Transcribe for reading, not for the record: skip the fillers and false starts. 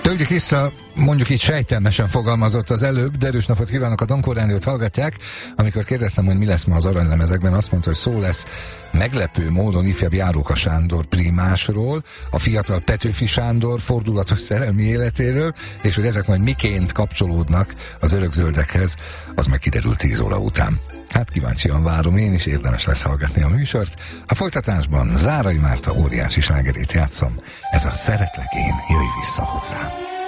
Tölgyük vissza, mondjuk így sejtelmesen fogalmazott az előbb, de erős napot kívánok, a Donkor Rádiót hallgatják. Amikor kérdeztem, hogy mi lesz ma az aranylemezekben, azt mondta, hogy szó lesz meglepő módon ifjabb Járóka Sándor primásról, a fiatal Petőfi Sándor fordulatos szerelmi életéről, és hogy ezek majd miként kapcsolódnak az örökzöldekhez, az meg kiderül 10 óra után. Hát kíváncsian várom én is, érdemes lesz hallgatni a műsort. A folytatásban Zárai Márta óriási slágerét játszom. Ez a Szeretlek én, jöjj vissza hozzám.